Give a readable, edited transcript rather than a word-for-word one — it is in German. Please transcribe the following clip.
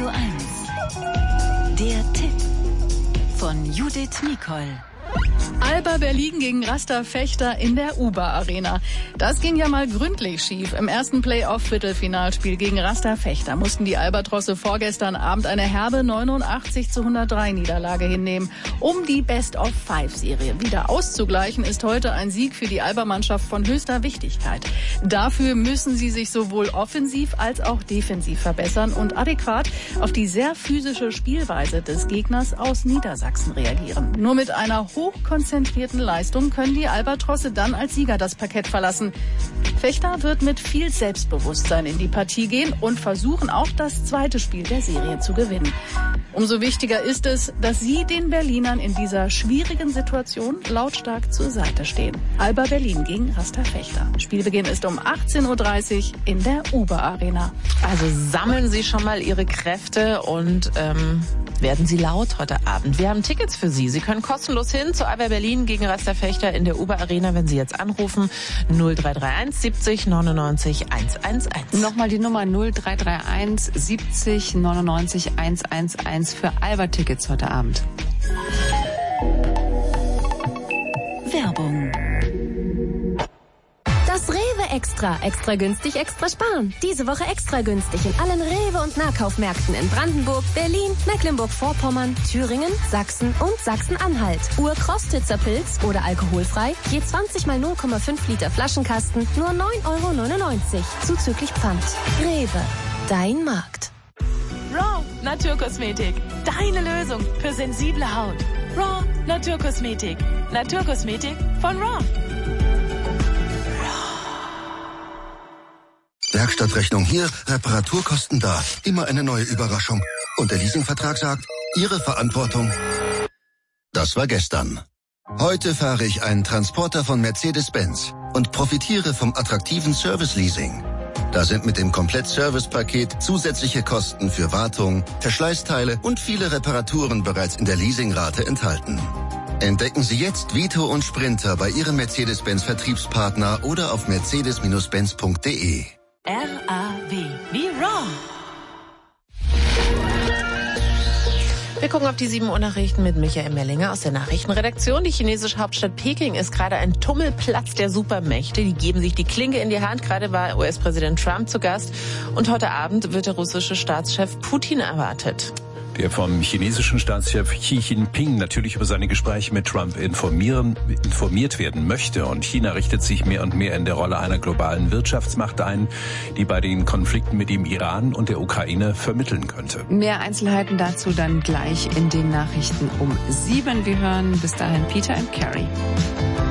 Radio 1. Der Tipp von Judith Nicol. Alba Berlin gegen Rasta Fechter in der UBA Arena. Das ging ja mal gründlich schief. Im ersten Playoff-Viertelfinalspiel gegen Rasta Fechter mussten die Albatrosse vorgestern Abend eine herbe 89-103 Niederlage hinnehmen, um die Best-of-5-Serie wieder auszugleichen, ist heute ein Sieg für die Alba-Mannschaft von höchster Wichtigkeit. Dafür müssen sie sich sowohl offensiv als auch defensiv verbessern und adäquat auf die sehr physische Spielweise des Gegners aus Niedersachsen reagieren. Nur mit einer hochkonzentrierten Leistung können die Albatrosse dann als Sieger das Parkett verlassen. Fechter wird mit viel Selbstbewusstsein in die Partie gehen und versuchen auch das zweite Spiel der Serie zu gewinnen. Umso wichtiger ist es, dass sie den Berlinern in dieser schwierigen Situation lautstark zur Seite stehen. Alba Berlin gegen Rasta Fechter. Spielbeginn ist um 18:30 Uhr in der UBA Arena. Also sammeln Sie schon mal Ihre Kräfte und werden Sie laut heute Abend. Wir haben Tickets für Sie. Sie können kostenlos hin zu Alba Berlin gegen Rasta Fechter in der UBA Arena, wenn Sie jetzt anrufen. 0331 70 99 111. Nochmal die Nummer 0331 70 99 111 für Alba-Tickets heute Abend. Werbung. Das Rewe Extra. Extra günstig, extra sparen. Diese Woche extra günstig in allen Rewe- und Nahkaufmärkten in Brandenburg, Berlin, Mecklenburg-Vorpommern, Thüringen, Sachsen und Sachsen-Anhalt. Ur-Krostitzer Pilz oder alkoholfrei, je 20 mal 0,5 Liter Flaschenkasten, nur 9,99 €, zuzüglich Pfand. Rewe, dein Markt. Raw Naturkosmetik. Deine Lösung für sensible Haut. Raw Naturkosmetik. Naturkosmetik von Raw. Werkstattrechnung hier, Reparaturkosten da. Immer eine neue Überraschung. Und der Leasingvertrag sagt, Ihre Verantwortung. Das war gestern. Heute fahre ich einen Transporter von Mercedes-Benz und profitiere vom attraktiven Service-Leasing. Da sind mit dem Komplett-Service-Paket zusätzliche Kosten für Wartung, Verschleißteile und viele Reparaturen bereits in der Leasingrate enthalten. Entdecken Sie jetzt Vito und Sprinter bei Ihrem Mercedes-Benz-Vertriebspartner oder auf mercedes-benz.de. R-A-W wie Raw. Wir gucken auf die 7 Uhr Nachrichten mit Michael Mellinger aus der Nachrichtenredaktion. Die chinesische Hauptstadt Peking ist gerade ein Tummelplatz der Supermächte. Die geben sich die Klinke in die Hand. Gerade war US-Präsident Trump zu Gast. Und heute Abend wird der russische Staatschef Putin erwartet. Der vom chinesischen Staatschef Xi Jinping natürlich über seine Gespräche mit Trump informiert werden möchte. Und China richtet sich mehr und mehr in der Rolle einer globalen Wirtschaftsmacht ein, die bei den Konflikten mit dem Iran und der Ukraine vermitteln könnte. Mehr Einzelheiten dazu dann gleich in den Nachrichten um 7. Wir hören bis dahin Peter and Carrie.